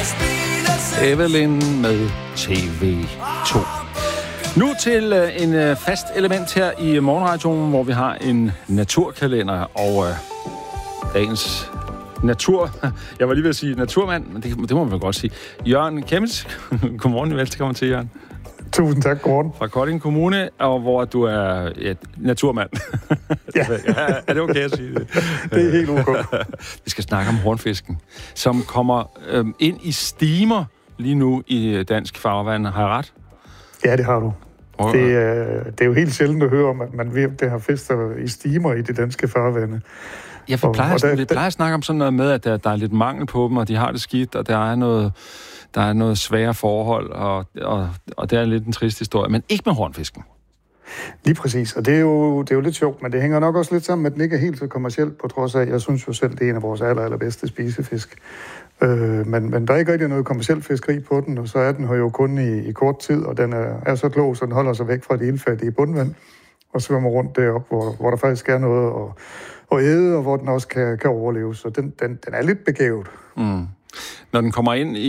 Evelyn med TV2. Nu til en fast element her i Morgenradioen, hvor vi har en naturkalender, og dagens jeg var lige ved at sige naturmand, men det må man godt sige. Jørgen Kemmets. Godmorgen, velkommen til, Jørgen. Tusind tak, Gordon. Fra Kolding Kommune, og hvor du er naturmand. Ja. Er det okay at sige det? Det er helt okay. Vi skal snakke om hornfisken, som kommer ind i stimer lige nu i dansk farvand. Har jeg ret? Ja, det har du. Det er jo helt sjældent at høre om, at man ved, at det har fisker i stimer i det danske farvande. Ja, vi plejer at snakke om sådan noget med, at der er lidt mangel på dem, og de har det skidt, og der er noget svære forhold, og det er lidt en trist historie, men ikke med hornfisken. Lige præcis, og det er jo lidt sjovt, men det hænger nok også lidt sammen med, at den ikke er helt så kommerciel, på trods af, jeg synes jo selv, det er en af vores allerbedste spisefisk. Men der er ikke rigtig noget kommercielt fiskeri på den, og så er den her jo kun i kort tid, og den er så klog, så den holder sig væk fra det ildfattige bundvand, og svømmer rundt derop, hvor der faktisk er noget at æde, og hvor den også kan overleve. Så den er lidt begavet. Mm. Når den kommer ind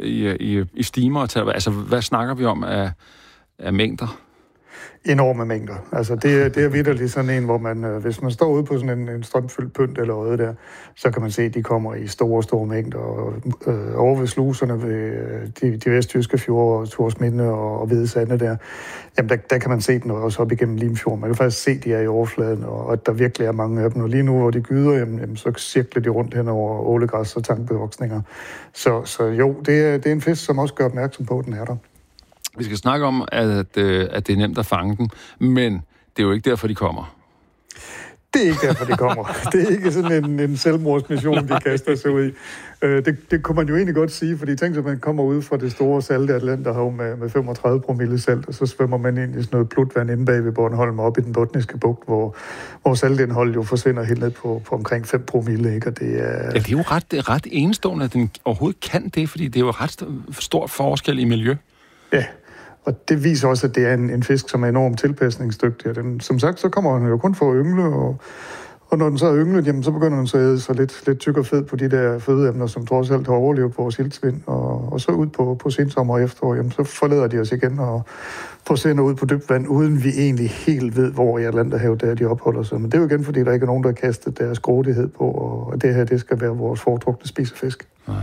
i stimer, altså hvad snakker vi om af mængder? Enorme mængder. Altså det er vitterligt sådan en, hvor man, hvis man står ude på sådan en strømfyldt pynt eller øde der, så kan man se, at de kommer i store mængder. Og over ved sluserne ved de vestjyske fjorde, Torsminde og Hvide Sande der, jamen der kan man se den også op igennem Limfjorden. Man kan faktisk se, at de er i overfladen, og at der virkelig er mange af dem. Og lige nu, hvor de gyder, jamen så cirkler de rundt hen over ålegræs og tankbevoksninger. Så jo, det er en fisk, som også gør opmærksom på, at den er der. Vi skal snakke om, at det er nemt at fange den, men det er jo ikke derfor, de kommer. Det er ikke derfor, de kommer. Det er ikke sådan en selvmordsmission, de kaster sig ud i. Det kunne man jo egentlig godt sige, fordi tænk sig, at man kommer ud fra det store salte Atlanterhav med 35 promille salt, og så svømmer man ind i sådan noget plutvand inde bag ved Bornholm op i den botniske bugt, hvor saltindholdet jo forsvinder helt ned på omkring 5 promille, ikke? Og det er... Ja, det er jo ret enestående, at den overhovedet kan det, fordi det er jo ret stor forskel i miljø. Ja. Og det viser også, at det er en fisk, som er enormt tilpasningsdygtig. Og den, som sagt, så kommer den jo kun for at yngle, og når den så er ynglet, jamen, så begynder den så at æde så lidt tyk og fed på de der fødeemner, som trods alt har overlevet på vores iltsvind. Og så ud på sensommer og efterår, jamen, så forlader de os igen og forsvinder ud på dybt vand, uden vi egentlig helt ved, hvor i Atlanterhavet der de opholder sig. Men det er jo igen, fordi der ikke er nogen, der har kastet deres grådighed på, og det her, det skal være vores foretrukne spisefisk. Nej.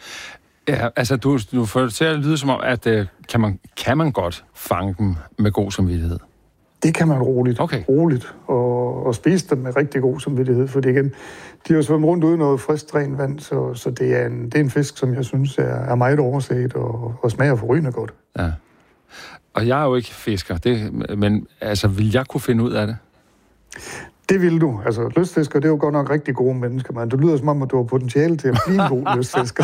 Ja, altså du får det til at lyde som om, at kan man godt fange dem med god samvittighed? Det kan man roligt. Okay. Roligt. Og spise dem med rigtig god samvittighed. For det igen, de har jo svømmet rundt uden noget frisk, rent vand, så det er en fisk, som jeg synes er meget overset og smager forrygende godt. Ja. Og jeg er jo ikke fisker, men altså, vil jeg kunne finde ud af det? Det vil du. Altså, lystfisker, det er jo godt nok rigtig gode mennesker, men det lyder som om, at du har potentiale til at blive en god lystfisker.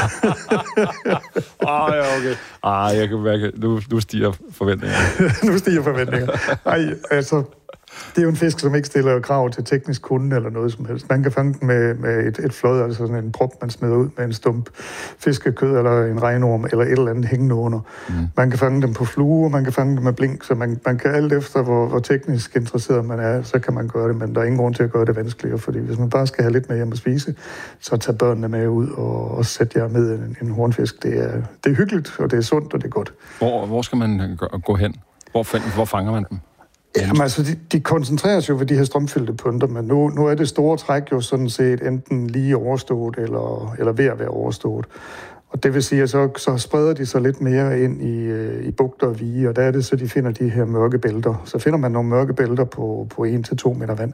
Ja, okay. Jeg kan mærke, nu stiger forventningerne. Nu stiger forventninger. Ej, altså, det er jo en fisk, som ikke stiller krav til teknisk kunde eller noget som helst. Man kan fange den med et flod, altså sådan en prop, man smider ud med en stump fiskekød eller en regnorm eller et eller andet hængende under. Mm. Man kan fange dem på flue, og man kan fange dem med blink, så man kan alt efter, hvor teknisk interesseret man er, så kan man gøre det, men der er ingen grund til at gøre det vanskeligere, fordi hvis man bare skal have lidt med hjem at spise, så tag børnene med ud og sæt jer med en hornfisk. Det er hyggeligt, og det er sundt, og det er godt. Hvor skal man gå hen? Hvor fanger man dem? Jamen altså, de koncentrerer sig jo ved de her strømfyldte punter, men nu er det store træk jo sådan set enten lige overstået eller ved at være overstået. Og det vil sige, at så spreder de sig lidt mere ind i bugter og vige, og der er det så, de finder de her mørke bælter. Så finder man nogle mørke bælter på 1-2 meter vand.